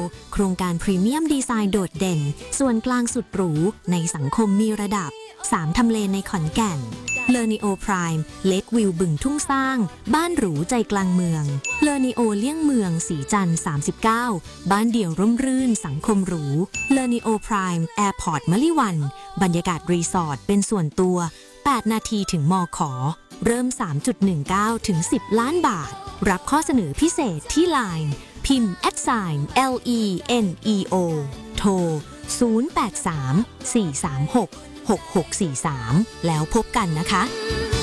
โครงการพรีเมียมดีไซน์โดดเด่นส่วนกลางสุดหรูในสังคมมีระดับ3ทำเลในขอนแก่นเลอนิโอพรายม์เลกวิวบึงทุ่งสร้างบ้านหรูใจกลางเมืองเลอนิโอเลี่ยงเมืองสีจันทร์39บ้านเดี่ยวร่มรื่นสังคมหรูเลอนิโอพรายม์แอร์พอร์ตมะลิวันบรรยากาศรีสอร์ทเป็นส่วนตัว8นาทีถึงมข.เริ่ม 3.19 ถึง 10 ล้านบาทรับข้อเสนอพิเศษที่ LINE พิมพ์ @LENEO โทร 083 436 6643 แล้วพบกันนะคะ